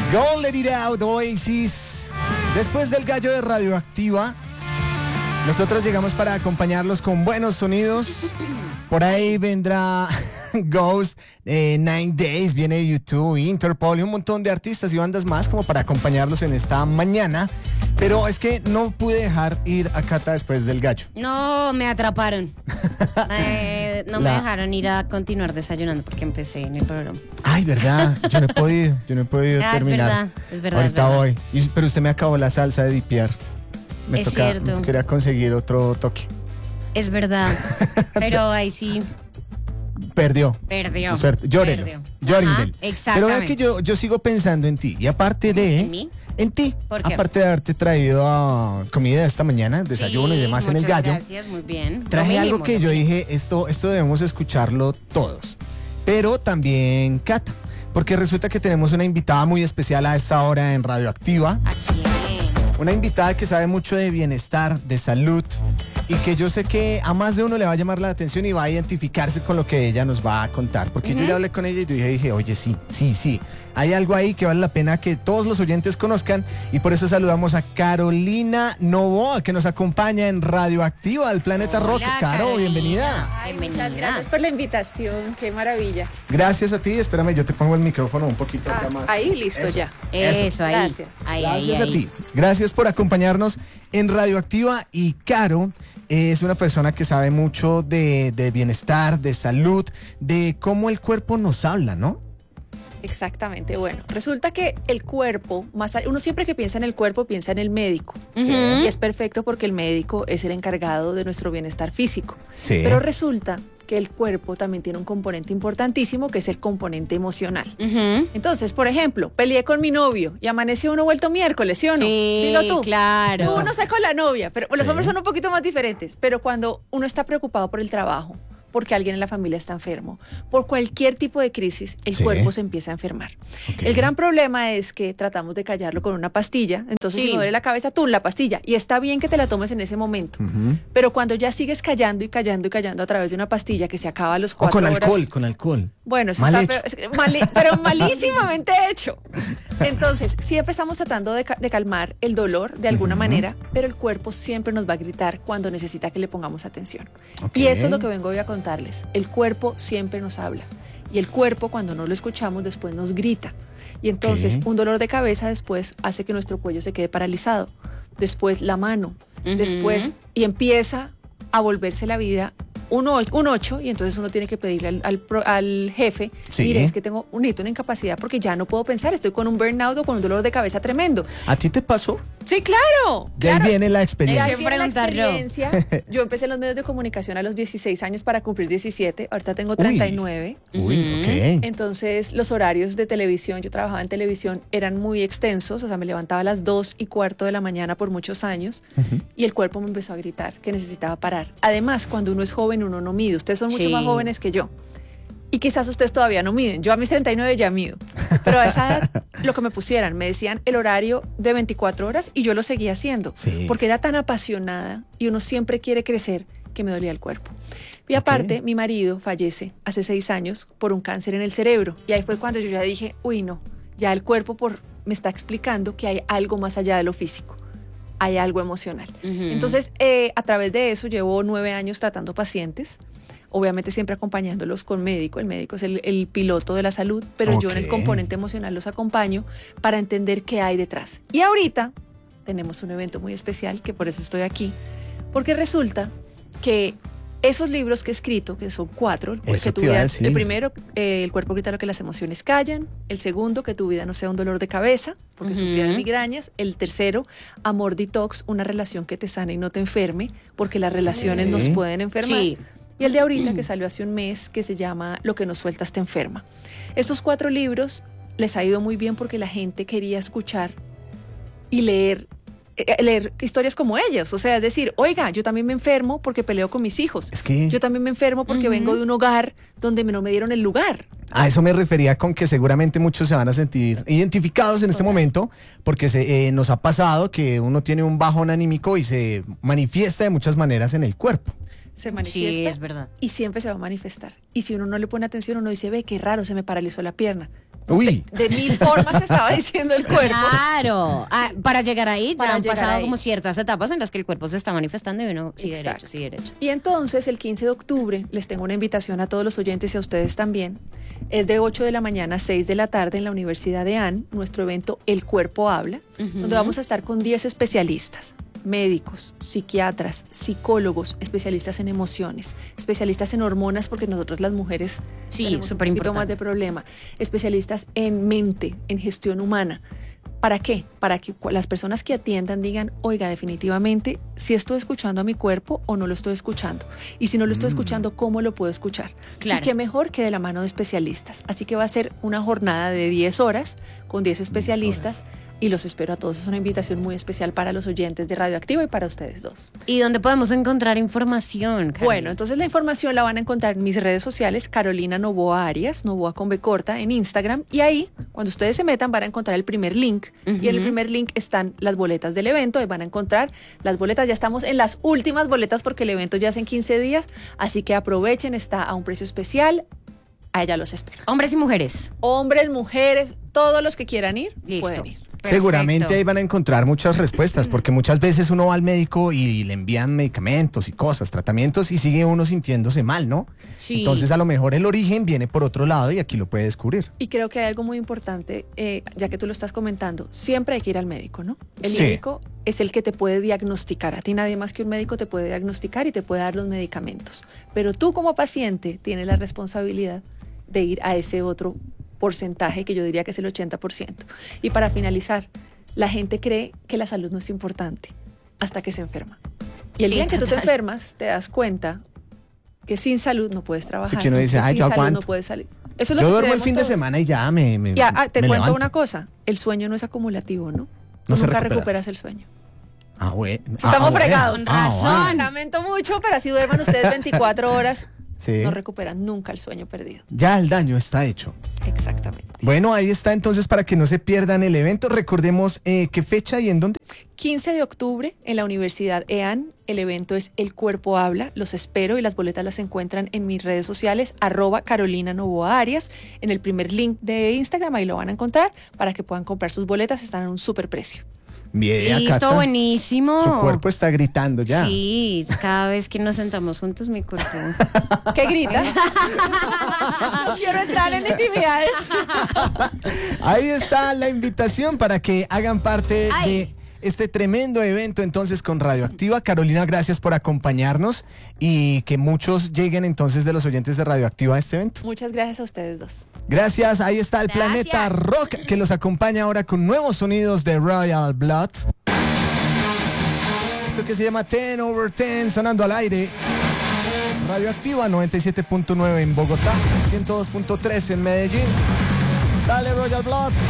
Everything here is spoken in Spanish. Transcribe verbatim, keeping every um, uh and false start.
Go Let It Out, Oasis. Después del gallo de Radioactiva, nosotros llegamos para acompañarlos con buenos sonidos. Por ahí vendrá Ghost, eh, Nine Days, viene YouTube, Interpol y un montón de artistas y bandas más como para acompañarlos en esta mañana. Pero es que no pude dejar ir a Cata después del gallo. No, me atraparon. eh, no La... me dejaron ir a continuar desayunando porque empecé en el programa. Ay, verdad, yo no he podido, yo no he podido ah, terminar. Es verdad, es verdad. Ahorita es verdad. voy. Y, pero usted me acabó la salsa de dipiar. Me es toca, cierto. Quería conseguir otro toque. Es verdad, pero ahí sí. Perdió. Perdió. Suerte. Llórelo. Llórindel. Exactamente. Pero vea que yo, yo sigo pensando en ti. Y aparte de... ¿En mí? En ti. ¿Por qué? Aparte de haberte traído uh, comida esta mañana, desayuno sí, y demás en el gallo. Gracias, muy bien. Traje mínimo, algo que yo dije, esto, esto debemos escucharlo todos. Pero también Cata. Porque resulta que tenemos una invitada muy especial a esta hora en Radioactiva. ¿A quién? Una invitada que sabe mucho de bienestar, de salud, y que yo sé que a más de uno le va a llamar la atención y va a identificarse con lo que ella nos va a contar. Porque uh-huh. yo ya hablé con ella y yo dije, dije, oye, sí, sí, sí. Hay algo ahí que vale la pena que todos los oyentes conozcan y por eso saludamos a Carolina Novoa, que nos acompaña en Radioactiva, al Planeta Hola, Rock. Caro, Carolina. bienvenida. Ay, bienvenida. Muchas gracias por la invitación, qué maravilla. Gracias a ti, espérame, yo te pongo el micrófono un poquito Ah, acá más. ahí, listo, Eso. ya. Eso, Eso. ahí. Gracias. Ahí, Gracias ahí, a ahí. ti. Gracias por acompañarnos en Radioactiva. Y Caro es una persona que sabe mucho de, de bienestar, de salud, de cómo el cuerpo nos habla, ¿no? Exactamente, bueno, resulta que el cuerpo, más allá, uno siempre que piensa en el cuerpo piensa en el médico, Uh-huh. y es perfecto porque el médico es el encargado de nuestro bienestar físico, Sí. pero resulta que el cuerpo también tiene un componente importantísimo que es el componente emocional. Uh-huh. Entonces, por ejemplo, peleé con mi novio y amaneció uno vuelto miércoles, ¿sí o no? Sí, Dilo tú. claro. Tú no sé con la novia, pero los Sí. hombres son un poquito más diferentes, pero cuando uno está preocupado por el trabajo, porque alguien en la familia está enfermo, por cualquier tipo de crisis, el Sí. cuerpo se empieza a enfermar. Okay. El gran problema es que tratamos de callarlo con una pastilla, entonces Sí. si me duele la cabeza, tú la pastilla, y está bien que te la tomes en ese momento, Ujú. pero cuando ya sigues callando y callando y callando a través de una pastilla que se acaba a los O cuatro con horas. alcohol, con alcohol. Bueno, eso Mal está hecho. pero, es- mali- pero malísimamente hecho. Entonces, siempre estamos tratando de, ca- de calmar el dolor de alguna Ujú. manera, pero el cuerpo siempre nos va a gritar cuando necesita que le pongamos atención. Ok. Y eso es lo que vengo hoy a contarles. El cuerpo siempre nos habla. Y el cuerpo, cuando no lo escuchamos, después nos grita. Y entonces, Ok. un dolor de cabeza después hace que nuestro cuello se quede paralizado. Después, la mano. Ujú. Después, y empieza a volverse la vida un, o- un ocho, y entonces uno tiene que pedirle al, al pro- al jefe, Sí. mire, es que tengo un hito, una incapacidad porque ya no puedo pensar, estoy con un burnout o con un dolor de cabeza tremendo. ¿A ti te pasó? Sí, claro. De ahí claro. viene la Ya experiencia. Quiero tiene la preguntar yo. experiencia. Yo empecé en los medios de comunicación a los dieciséis años para cumplir diecisiete, ahorita tengo treinta y nueve. Uy, Ujú. ok. Entonces, los horarios de televisión, yo trabajaba en televisión, eran muy extensos, o sea, me levantaba a las dos y cuarto de la mañana por muchos años, Ujú. y el cuerpo me empezó a gritar que necesitaba parar. Además, cuando uno es joven, uno no mide. Ustedes son mucho Sí. más jóvenes que yo. Y quizás ustedes todavía no miden. Yo a mis treinta y nueve ya mido. Pero a esa edad, lo que me pusieran, me decían el horario de veinticuatro horas y yo lo seguía haciendo. Sí. Porque era tan apasionada y uno siempre quiere crecer que me dolía el cuerpo. Y Ok. aparte, mi marido fallece hace seis años por un cáncer en el cerebro. Y ahí fue cuando yo ya dije, uy, no, ya el cuerpo por, me está explicando que hay algo más allá de lo físico. Hay algo emocional. Ujú. Entonces, eh, a través de eso llevo nueve años tratando pacientes, obviamente siempre acompañándolos con médico. El médico es el, el piloto de la salud, pero yo en el Ok. componente emocional los acompaño para entender qué hay detrás. Y ahorita tenemos un evento muy especial, que por eso estoy aquí, porque resulta que esos libros que he escrito, que son cuatro, el, Eso que tu te iba a vida- decir. el primero, eh, El cuerpo grita lo que las emociones callan. El segundo, que tu vida no sea un dolor de cabeza, porque Ujú. sufría de migrañas. El tercero, Amor Detox, una relación que te sane y no te enferme, porque las relaciones Ok. nos pueden enfermar. Sí. Y el de ahorita, que salió hace un mes, que se llama Lo que nos sueltas te enferma. Estos cuatro libros les ha ido muy bien porque la gente quería escuchar y leer, eh, leer historias como ellas. O sea, es decir, oiga, yo también me enfermo porque peleo con mis hijos. Es que Yo también me enfermo porque Ujú. vengo de un hogar donde me- no me dieron el lugar. a eso me refería con que seguramente muchos se van a sentir identificados en este momento, porque se, eh, nos ha pasado que uno tiene un bajón anímico y se manifiesta de muchas maneras en el cuerpo. se manifiesta. Sí, es verdad. Y siempre se va a manifestar. Y si uno no le pone atención, uno dice, ve, qué raro, se me paralizó la pierna. Uy. De, de mil formas estaba diciendo el cuerpo. Claro. Ah, para llegar ahí Para ya han llegar pasado ahí. como ciertas etapas en las que el cuerpo se está manifestando y uno sigue Exacto. derecho, sigue derecho. Y entonces, el quince de octubre, les tengo una invitación a todos los oyentes y a ustedes también. Es de ocho de la mañana a seis de la tarde en la Universidad de A N, nuestro evento El Cuerpo Habla, Ujú. donde vamos a estar con diez especialistas. Médicos, psiquiatras, psicólogos, especialistas en emociones, especialistas en hormonas, porque nosotros las mujeres Sí, tenemos un súper poquito más importante. de problema, especialistas en mente, en gestión humana. ¿Para qué? Para que cu- las personas que atiendan digan, oiga, definitivamente, si estoy escuchando a mi cuerpo o no lo estoy escuchando. Y si no lo estoy escuchando, ¿cómo lo puedo escuchar? Claro. Y qué mejor que de la mano de especialistas. Así que va a ser una jornada de diez horas con diez especialistas. Y los espero a todos. Es una invitación muy especial para los oyentes de Radioactiva y para ustedes dos. ¿Y dónde podemos encontrar información, Carolina? Bueno, entonces la información la van a encontrar en mis redes sociales, Carolina Novoa Arias, Novoa con B corta, en Instagram. Y ahí, cuando ustedes se metan, van a encontrar el primer link. Y en el primer link están las boletas del evento. Ahí van a encontrar las boletas. Ya estamos en las últimas boletas porque el evento ya es en quince días. Así que aprovechen, está a un precio especial. Allá los espero. Hombres y mujeres. Hombres, mujeres, todos los que quieran ir, Listo. pueden ir. Seguramente Perfecto. ahí van a encontrar muchas respuestas, porque muchas veces uno va al médico y le envían medicamentos y cosas, tratamientos, y sigue uno sintiéndose mal, ¿no? Sí. Entonces a lo mejor el origen viene por otro lado y aquí lo puede descubrir. Y creo que hay algo muy importante, eh, ya que tú lo estás comentando, siempre hay que ir al médico, ¿no? El Sí. médico es el que te puede diagnosticar, a ti nadie más que un médico te puede diagnosticar y te puede dar los medicamentos, pero tú como paciente tienes la responsabilidad de ir a ese otro porcentaje que yo diría que es el ochenta por ciento. Y para finalizar, la gente cree que la salud no es importante hasta que se enferma. Y el Sí, día en que tú te total. enfermas, te das cuenta que sin salud no puedes trabajar. que uno dice, "Ay, sin yo salud aguanto". no puedes salir. Eso es lo Yo que duermo el creemos fin de todos. semana y ya me, me, Y ah, ah, te me cuento levanto. una cosa, el sueño no es acumulativo, ¿no? No Tú se nunca recupera. recuperas el sueño. Ah, bueno. Estamos Ah, bueno. fregados. Con Ah, razón. bueno. Lamento mucho, pero así duerman ustedes veinticuatro horas, Sí. no recuperan nunca el sueño perdido. Ya el daño está hecho. Exactamente. Bueno, ahí está entonces para que no se pierdan el evento. Recordemos eh, qué fecha y en dónde. quince de octubre en la Universidad E A N, el evento es El Cuerpo Habla, los espero y las boletas las encuentran en mis redes sociales, arroba Carolina Novoa Arias, en el primer link de Instagram, ahí lo van a encontrar para que puedan comprar sus boletas, están a un super precio. Bien, Listo, Cata. buenísimo. Su cuerpo está gritando ya. Sí, cada vez que nos sentamos juntos mi cuerpo. ¿Qué grita? No quiero entrar en intimidades. Ahí está la invitación para que hagan parte Ay. de este tremendo evento entonces con Radioactiva. Carolina, gracias por acompañarnos y que muchos lleguen entonces de los oyentes de Radioactiva a este evento. Muchas gracias a ustedes dos. Gracias, ahí está el Gracias. Planeta Rock que los acompaña ahora con nuevos sonidos de Royal Blood. Esto que se llama ten over ten sonando al aire. Radioactiva noventa y siete punto nueve en Bogotá, ciento dos punto tres en Medellín. Dale Royal Blood.